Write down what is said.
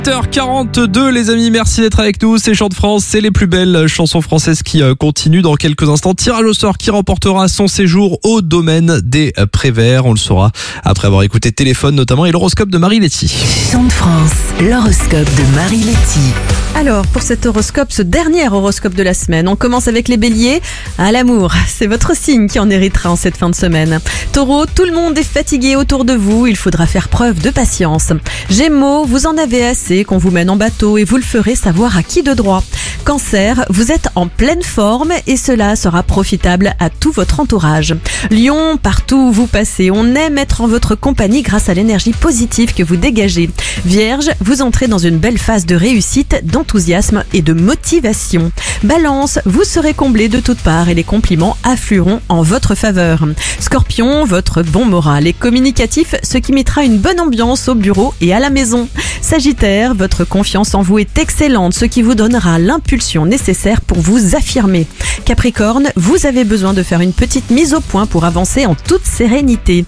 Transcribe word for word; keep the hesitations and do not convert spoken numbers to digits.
sept heures quarante-deux les amis, merci d'être avec nous. C'est Chant de France, c'est les plus belles chansons françaises qui continuent dans quelques instants. Tirage au sort qui remportera son séjour au domaine des Préverts. On le saura après avoir écouté Téléphone notamment et l'horoscope de Marie Letty. Chant de France, l'horoscope de Marie Letty. Alors, pour cet horoscope, ce dernier horoscope de la semaine, on commence avec les béliers. À l'amour, c'est votre signe qui en héritera en cette fin de semaine. Taureau, tout le monde est fatigué autour de vous, il faudra faire preuve de patience. Gémeaux, vous en avez assez qu'on vous mène en bateau et vous le ferez savoir à qui de droit. Cancer, vous êtes en pleine forme et cela sera profitable à tout votre entourage. Lion, partout où vous passez, on aime être en votre compagnie grâce à l'énergie positive que vous dégagez. Vierge, vous entrez dans une belle phase de réussite, d'enthousiasme et de motivation. Balance, vous serez comblé de toutes parts et les compliments afflueront en votre faveur. Scorpion, votre bon moral est communicatif, ce qui mettra une bonne ambiance au bureau et à la maison. Sagittaire, votre confiance en vous est excellente, ce qui vous donnera l'impulsion nécessaire pour vous affirmer. Capricorne, vous avez besoin de faire une petite mise au point pour avancer en toute sérénité.